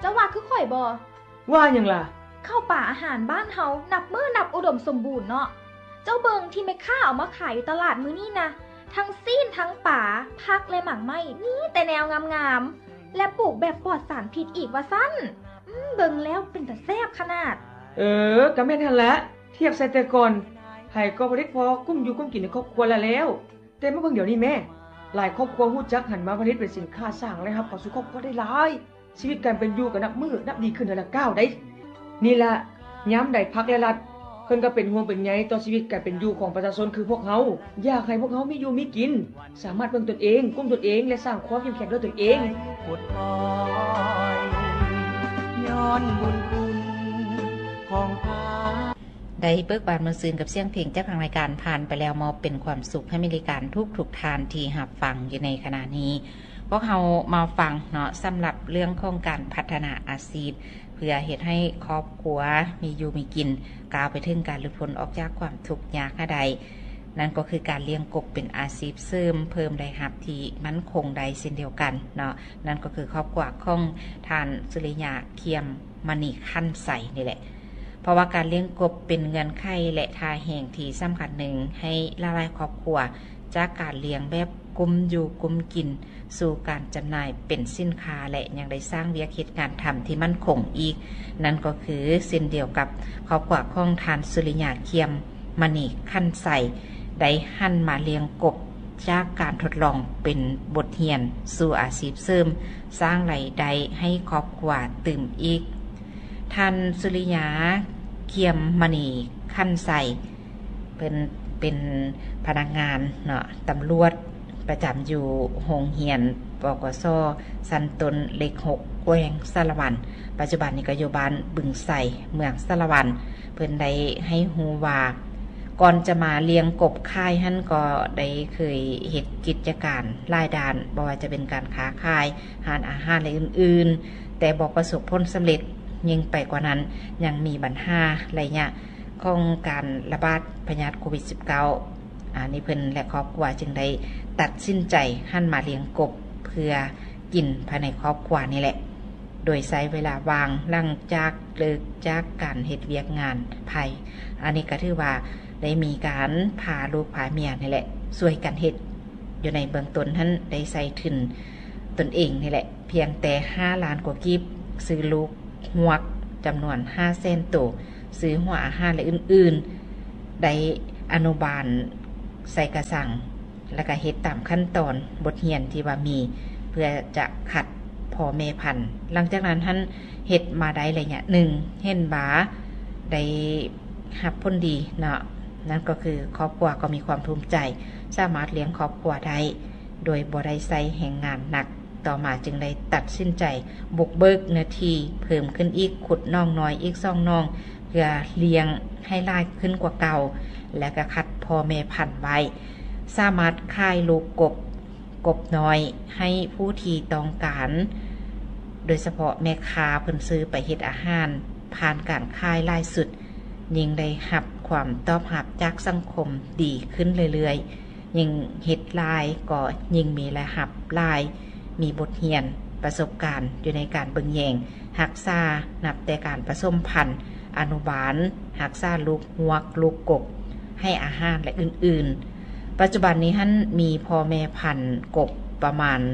าว่าคือข่อยบ่ว่าหยังล่ะข้าวป่าอาหารบ้านเฮานับมื้อนับอุดมสมบูรณ์เนาะเจ้าเบิงที่แม่ค้าเอามาขายอยู่ตลาดมื้อนี้นะทั้งซีนทั้งป่าผักและหมากไม้นี่แต่แนวงามๆและปลูกแบบปลอดสารพิษอีกว่าซั่นเบิงแล้วเป็นตาแซ่บขนาดก็แม่นหั่นละเทียบใส่แต่ก่อนให้ก็บ่ได้พอกุ้มอยู่กุ้มกินในครอบครัวแล้วแต่มาเบิ่งเดี๋ยวนี้แม่หลายครอบครัวฮู้จักหันมาผลิตเป็นสินค้าสร้างรายรับเข้าสู่ครอบครัวได้หลายชีวิตการเป็นอยู่ก็นับมื้อนับดีขึ้นเดือนละก้าวได้นี่ล่ะยามใดพักและรัฐเพิ่นก็เป็นห่วงเป็นใยต่อชีวิตการเป็นอยู่ของประชาชนคือพวกเฮาอยากให้พวกเฮามีอยู่มีกินสามารถเบิ่งตนเองกุ้มตนเองและสร้างความเข้มแข็งด้วยตนเองปวดคอยย้อนบุญคุณของพาได้เบิกบานมาซืนกับเสียงเพลงจากทางรายการผ่านไปแล้วมอบเป็นความสุขให้มีการทุกทานที่หับฟังอยู่ในขณะนี้พวกเรามาฟังเนาะสำหรับเรื่องของการพัฒนาอาชีพเพื่อเหตุให้ครอบครัวมีอยู่มีกินก้าวไปถึงการหลุดพ้นออกจากความทุกข์ยากใดนั่นก็คือการเลี้ยงกบเป็นอาชีพเสริมเพิ่มรายรับที่มั่นคงใดเช่นเดียวกันเนาะนั่นก็คือครอบครัวของท่านสุริยาเคียมมณีขั้นใสนี่แหละเพราะว่าการเลี้ยงกบเป็นเงื่อนไขและท่าแห่งที่สำคัญหนึ่งให้ละลายครอบครัวจากการเลี้ยงแบบกุมอยู่กุมกินสู่การจำหน่ายเป็นสินค้าและยังได้สร้างวิกฤตการทำที่มั่นคงอีกนั่นก็คือเช่นเดียวกับครอบครัวของทานสุริยาเคียมมณีขั้นใสได้หันมาเลี้ยงกบจากการทดลองเป็นบทเรียนสู่อาชีพเสริมสร้างรายได้ให้ครอบครัวตื่มอีกท่านสุริยาเคียมมณีขั้นใสเป็นพนักงานเนาะตำรวจประจำอยู่โรงเรียนปกส.สันตนเล็ก6แกวงสารวันปัจจุบันนี้ก็อยู่บ้านบึงไสเมืองสารวันเพิ่นได้ให้ฮู้ว่าก่อนจะมาเลี้ยงกบค่ายหั่นก็ได้เคยเฮ็ดกิจการหลายด้านบ่ว่าจะเป็นการค้าขายหารอาหารและอื่นๆแต่บ่ประสบผลสำเร็จยิ่งไปกว่านั้นยังมีปัญหาหลายอย่างของการระบาดพยาธิโควิด -19 อันนี้เพิ่นและครอบครัวจึงได้ตัดสินใจหันมาเลี้ยงกบเพื่อกินภายในครอบครัวนี่แหละโดยใช้เวลาว่างหลังจากเลิกจากการเฮ็ดเวียกงานภายอันนี้ก็ถือว่าได้มีการพาลูกพาเมียนี่แหละช่วยกันเฮ็ดอยู่ในเบื้องต้นท่านได้ใส่ทุนตนเองนี่แหละเพียงแต่5 ล้านกว่ากีบซื้อลูกหวกจำนวน500,000 ตัวซื้อหัวอาหารและอื่นๆได้อนุบาลใส่กระสังแล้วก็เฮ็ดตามขั้นตอนบทเรียนที่ว่ามีเพื่อจะขัดพ่อแม่พันธุ์หลังจากนั้นท่านเฮ็ดมาได้ระยะหนึ่งเห็นบาได้รับผลดีเนาะนั่นก็คือครอบครัวก็มีความภูมิใจสามารถเลี้ยงครอบครัวได้โดยบ่ได้ใช้แรงงานหนักต่อมาจึงได้ตัดสินใจบุกเบิกเนื้อที่เพิ่มขึ้นอีกขุดน่องน้อยอีก2น่องเพื่อเลี้ยงให้หลายขึ้นกว่าเก่าและก็คัดพ่อแม่พันธุ์ไว้สามารถขายลูกกบน้อยให้ผู้ที่ต้องการโดยเฉพาะแม่ค้าเพิ่นซื้อไปเฮ็ดอาหารผ่านการขายหลายสุดยิ่งได้รับความตอบรับจากสังคมดีขึ้นเรื่อยๆยิ่งเฮ็ดหลายก็ยิ่งมีรายรับหลายมีบทเรียนประสบการณ์อยู่ในการเบิ่งแยงรักษานับแต่การผสมพันธุ์อนุบาลรักษาลูกหวกลูกกบให้อาหารและอื่นๆปัจจุบันนี้ท่านมีพ่อแม่พันธุ์กบประมาณ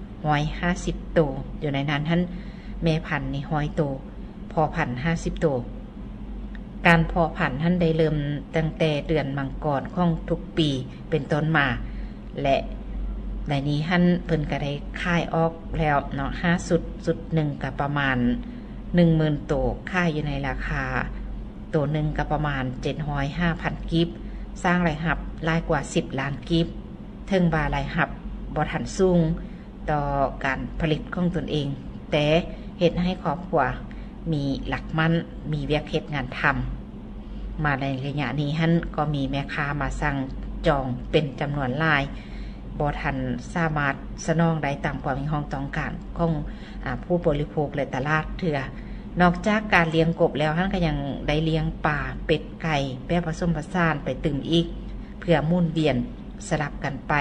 150 ตัวอยู่ในนั้นท่านแม่พันธุ์นี่100 ตัวพ่อพันธุ์50 ตัวการเพาะพันธุ์ท่านได้เริ่มตั้งแต่เดือนมังกรของทุกปีเป็นต้นมาและในนี้ท่านเพิ่นก็ได้ค่ายออกแล้วเนาะ5 สุดหนึ่งก็ประมาณ 10,000 ตัวค่ายอยู่ในราคาตัวหนึ่งก็ประมาณ 705,000 กิฟสร้างรายรับรายกว่า10 ล้านกิฟถึงบารายรับบ่ทันสูงต่อการผลิตของตนเองแต่เฮ็ดให้ครอบครัวมีหลักมั่นมีเวียกเฮ็ดงานทำมาในระยะนี้ท่านก็มีแม่ค้ามาสั่งจองเป็นจำนวนหลายบ่ทันสามารถสนองได้ตามความต้องการของผู้บริโภคและตลาดเถื่อนอกจากการเลี้ยงกบแล้วท่านก็ยังได้เลี้ยงป่าเป็ดไก่แปรผสมผสานไปตึมอีกเพื่อหมุนเวียนสลับกันไป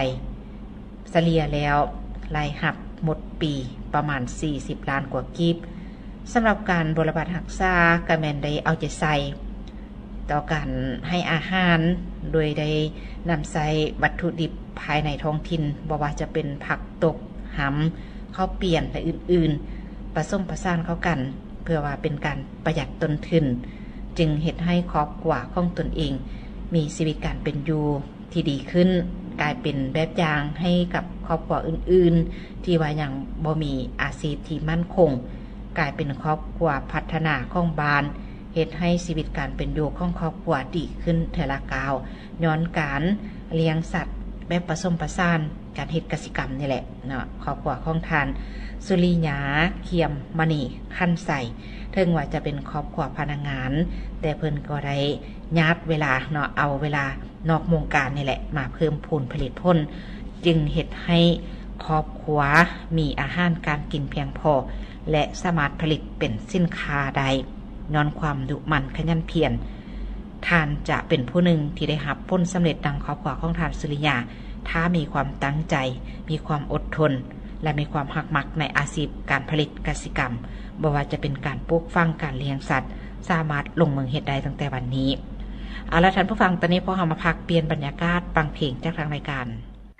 เฉลี่ยแล้วรายรับหมดปีประมาณ40 ล้านกว่ากีบสำหรับการบริบาลรักษาก็แม่นได้เอาใจใส่ต่อการให้อาหารโดยได้นำใส่วัตถุดิบภายในท้องถิ่นบ่ว่าจะเป็นผักตบหำข้าวเปลี่ยนและอื่นๆผสมผสานเข้ากันเพื่อว่าเป็นการประหยัดต้นทุนจึงเฮ็ดให้ครอบครัวของตนเองมีชีวิตการเป็นอยู่ที่ดีขึ้นกลายเป็นแบบอย่างให้กับครอบครัวอื่นๆที่ว่ายังบ่มีอาชีพที่มั่นคงกลายเป็นครอบครัวพัฒนาของบ้านเฮ็ดให้ชีวิตการเป็นอยู่ของครอบครัวดีขึ้นเทอละกาวย้อนการเลี้ยงสัตว์แบบผสมผสานการเฮ็ดกสิกรรมนี่แหละเนาะครอบครัวของทานสุริยาเขียมมณีขั้นใส่ถึงว่าจะเป็นครอบครัวพนักงานแต่เพิ่นก็ได้ญาติเวลาเนาะเอาเวลานอกวงการนี่แหละมาเพิ่มพูนผลิตผลจึงเฮ็ดให้ครอบครัวมีอาหารการกินเพียงพอและสามารถผลิตเป็นสินค้าได้ย้อนความดุมันขยันเพียรทานจะเป็นผู้หนึ่งที่ได้รับผลสำเร็จดังครอบครัวของทานสุริยาถ้ามีความตั้งใจมีความอดทนและมีความหักมักในอาชีพการผลิตกสิกรรมบ่ว่าจะเป็นการปลูกฝังการเลี้ยงสัตว์สามารถลงมือเฮ็ดได้ตั้งแต่วันนี้เอาล่ะท่านผู้ฟังตอนนี้พอเรามาพักเปลี่ยนบรรยากาศฟังเพลงจากทางรายการ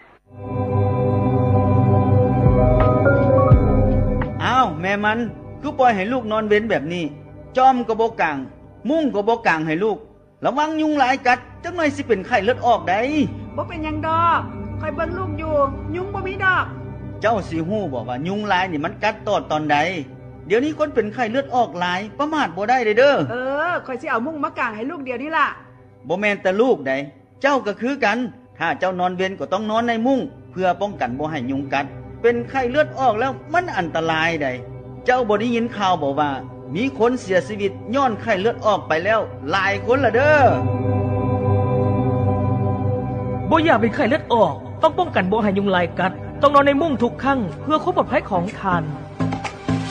อ้าวแม่มันคือปล่อยให้ลูกนอนเว้นแบบนี้จอมก็บ่กางมุ้งก็บ่กางให้ลูกระวังยุงหลายกัดจักหน่อยสิเป็นไข้เลือดออกได้บ่เป็นหยังดอกคอยเบิ่งลูกอยู่ยุงบ่มีดอกเจ้าสิฮู้บ่ว่ายุงหลายนี่มันกัดตอนใดเดี๋ยวนี้คนเป็นไข้เลือดออกหลายประมาทบ่ได้เด้อคอยสิเอามุ้งมากางให้ลูกเดียวนี่ล่ะบ่แม่นแต่ลูกใดเจ้าก็คือกันถ้าเจ้านอนเว้นก็ต้องนอนในมุ้งเพื่อป้องกันบ่ให้ยุงกัดเป็นไข้เลือดออกแล้วมันอันตรายใดเจ้าบ่ได้ยินข่าวบ่ว่ามีคนเสียชีวิตย้อนไข้เลือดออกไปแล้วหลายคนละเด้อบ่อยากเป็นไข้เลือดออกต้องป้องกันบ่ให้ยุงลายกัดต้องนอนในมุ้งทุกครั้งเพื่อความปลอดภัยของทาน